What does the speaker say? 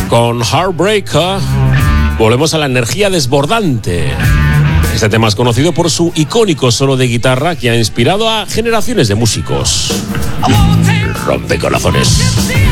Con Heartbreaker volvemos a la energía desbordante. Este tema es conocido por su icónico solo de guitarra que ha inspirado a generaciones de músicos. Rompecorazones.